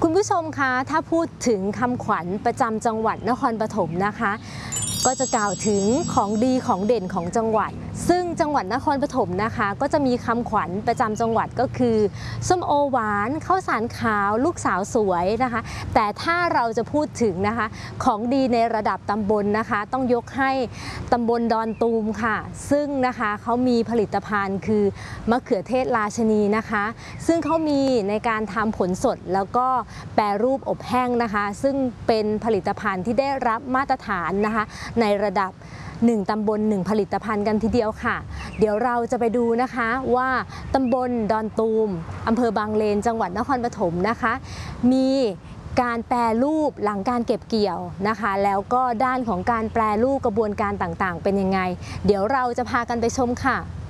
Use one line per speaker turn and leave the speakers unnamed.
คุณผู้ชมคะถ้าพูดถึงคำขวัญประจำจังหวัดนครปฐมนะคะก็จะกล่าวถึงของดีของเด่นของจังหวัดซึ่งจังหวัดนครปฐมนะคะก็จะมีคำขวัญประจำจังหวัดก็คือส้มโอหวานข้าวสารขาวลูกสาวสวยนะคะแต่ถ้าเราจะพูดถึงนะคะของดีในระดับตำบลนะคะต้องยกให้ตำบลดอนตูมค่ะซึ่งนะคะเขามีผลิตภัณฑ์คือมะเขือเทศราชนีนะคะซึ่งเขามีในการทำผลสดแล้วก็แปรรูปอบแห้งนะคะซึ่งเป็นผลิตภัณฑ์ที่ได้รับมาตรฐานนะคะในระดับ1ตำบล1ผลิตภัณฑ์กันทีเดียวค่ะเดี๋ยวเราจะไปดูนะคะว่าตำบลดอนตูมอำเภอบางเลนจังหวัดนครปฐมนะคะมีการแปรรูปหลังการเก็บเกี่ยวนะคะแล้วก็ด้านของการแปรรูปกระบวนการต่างๆเป็นยังไงเดี๋ยวเราจะพากันไปชมค่ะ